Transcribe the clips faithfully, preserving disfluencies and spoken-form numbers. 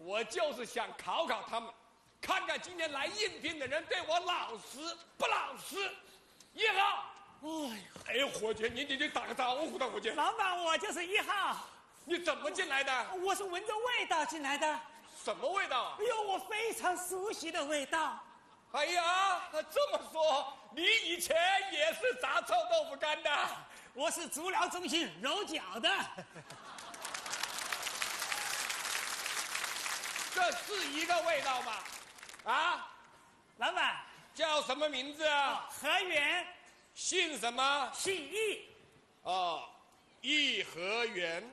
我就是想考考他们，看看今天来应聘的人对我老实不老实。一号，哎哎呦，伙计，你你你打个招呼的，伙计。 老板，我就是一号。 你怎么进来的？ 我是闻着味道进来的。 什么味道？ 哎呦，我非常熟悉的味道。 哎呀，这么说，你以前也是炸臭豆腐干的？ 我是足疗中心揉脚的。 这是一个味道吗？啊， 老板叫什么名字啊？ 何源， 姓什么？ 姓易。 哦，颐和园。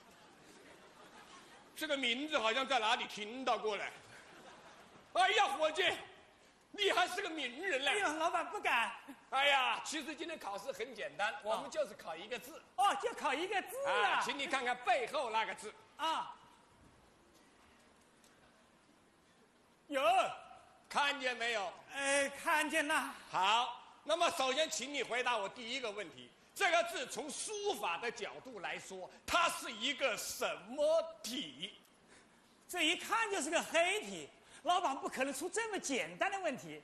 这个名字好像在哪里听到过来。哎呀，伙计，你还是个名人嘞！ 哎呦，老板不敢。 哎呀，其实今天考试很简单，我们就是考一个字。 哦，就考一个字啊！ 啊，请你看看背后那个字。 啊，有， 看见没有？ 呃，看见了。 好，那么首先请你回答我第一个问题。这个字从书法的角度来说，它是一个什么体？ 这一看就是个黑体。老板不可能出这么简单的问题。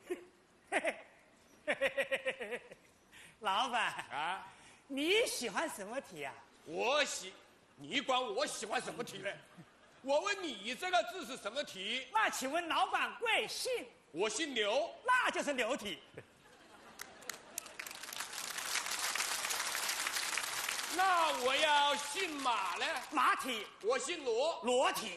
老板啊， 你喜欢什么体啊？ 我喜，你管我喜欢什么体呢？我问你这个字是什么体？ 那请问老板贵姓？ 我姓刘， 那就是刘体。 那我要姓马呢？ 马体。 我姓罗， 罗体。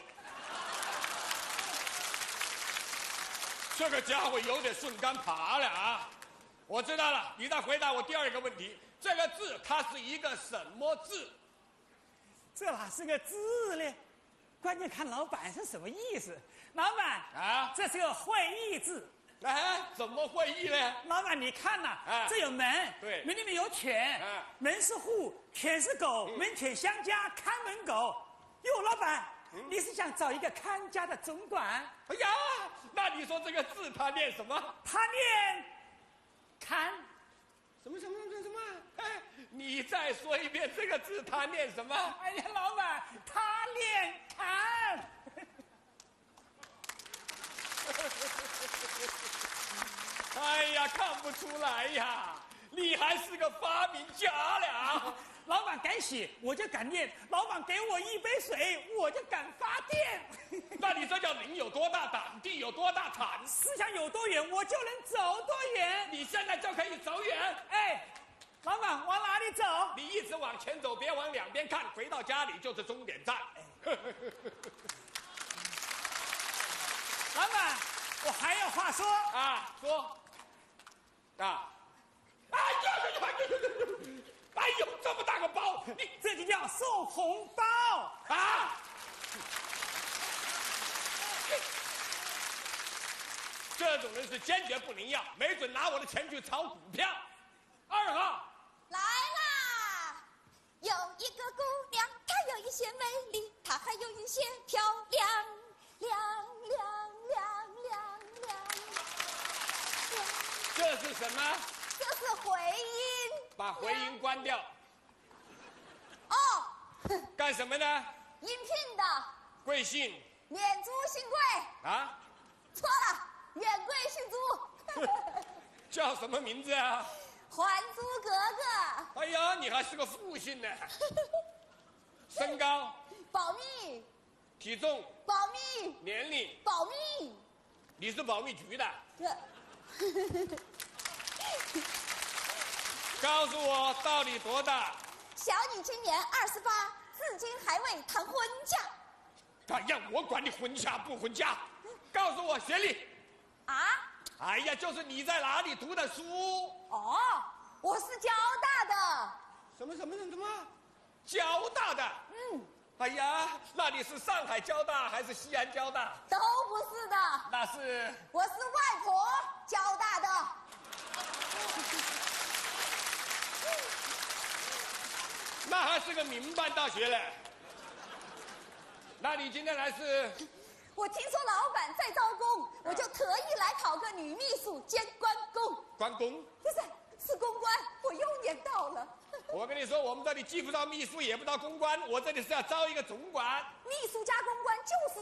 这个家伙有点顺杆爬了啊！我知道了，你再回答我第二个问题。这个字它是一个什么字？ 这哪是个字呢？关键看老板是什么意思。老板啊， 这是个会意字。 哎，怎么会意呢？ 老板，你看呐、 啊， 这有门， 对， 门里面有犬， 啊， 门是户，犬是狗， 嗯、 门犬相加，看门狗。哟，老板，嗯、你是想找一个看家的总管？ 哎呀，那你说这个字它念什么？ 他念看。 什么什么什么什么？哎，你再说一遍这个字它念什么？ 哎呀，老板，他念看。 哎呀，看不出来呀，你还是个发明家了。 老板敢写，我就敢念；老板给我一杯水，我就敢发电。 那你这叫人有多大胆，地有多大产， 思想有多远，我就能走多远。 你现在就可以走远。 哎，老板往哪里走？ 你一直往前走，别往两边看，回到家里就是终点站。 老板，我还有话说啊，说啊！哎呦呦呦呦呦！哎呦，这么大个包，你这就叫送红包啊！这种人是坚决不能要，没准拿我的钱去炒股票。二号来啦！有一个姑娘，她有一些美丽，她还有一些漂亮，亮亮亮亮亮。 这是什么？ 这是回音。 把回音关掉。 哦。 干什么呢？ 应聘的。 贵姓？ 免租姓贵。 啊？ 错了，免贵姓租。 叫什么名字啊？ 还租格格。 哎呀，你还是个复姓呢。身高？ 保密。 体重？ 保密。 年龄？ 保密。 你是保密局的？告诉我到底多大？ 小女今年二十八，至今还未谈婚嫁。 哎呀，我管你婚嫁不婚嫁，告诉我学历。 啊？ 哎呀，就是你在哪里读的书？ 哦，我是交大的。 什么什么什么？交大的？ 嗯。 哎呀，那你是上海交大还是西安交大？ 都不是的。 那是？ 我是外婆交大的。 那还是个民办大学嘞。那你今天来是？ 我听说老板在招工，我就特意来考个女秘书兼关公。 关公？ 不是，是公关，我又念到了。 我跟你说，我们这里既不招秘书，也不招公关，我这里是要招一个总管。 秘书加公关就是